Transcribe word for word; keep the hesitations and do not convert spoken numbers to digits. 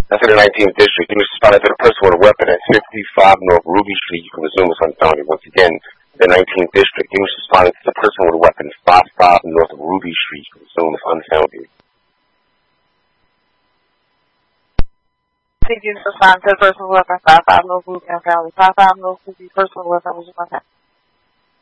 That's in the nineteenth District. You responded to the person with a weapon at fifty-five North Ruby Street. You can resume this unfounded. Once again, the nineteenth District. You responded to the person with a weapon at fifty-five North Ruby Street. You can resume this unfounded. Did you respond to the person with a weapon, fifty-five North Ruby, unfounded, fifty-five North Ruby, person with a weapon, was your contact?